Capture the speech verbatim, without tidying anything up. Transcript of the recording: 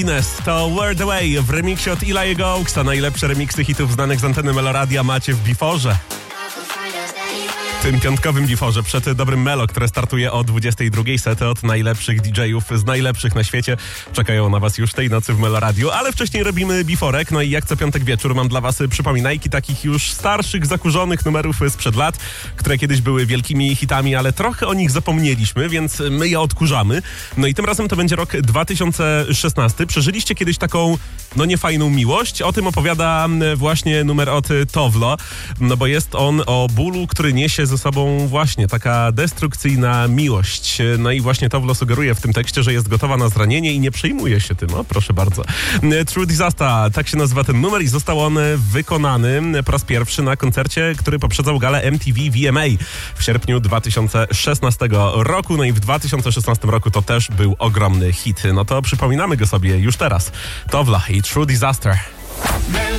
Ines to Word Away w remiksie od Eli'ego Oaksa. Najlepsze remiksy hitów znanych z anteny Meloradia macie w Biforze. W tym piątkowym Biforze przed Dobrym Melo, które startuje o dwudziestej drugiej, sety od najlepszych didżejów z najlepszych na świecie czekają na was już tej nocy w Meloradiu, ale wcześniej robimy Biforek, no i jak co piątek wieczór mam dla was przypominajki takich już starszych, zakurzonych numerów sprzed lat, które kiedyś były wielkimi hitami, ale trochę o nich zapomnieliśmy, więc my je odkurzamy. No i tym razem to będzie rok dwa tysiące szesnasty. Przeżyliście kiedyś taką, no niefajną miłość? O tym opowiada właśnie numer od Towlo, no bo jest on o bólu, który niesie ze sobą właśnie taka destrukcyjna miłość. No i właśnie Towlo sugeruje w tym tekście, że jest gotowa na zranienie i nie przejmuje się tym. O, proszę bardzo. True Disaster, tak się nazywa ten numer i został on wykonany po raz pierwszy na koncercie, który poprzedzał galę M T V V M A w sierpniu dwa tysiące szesnastego roku. No i w dwa tysiące szesnastym roku to też był ogromny hit. No to przypominamy go sobie już teraz. Towlo i True Disaster.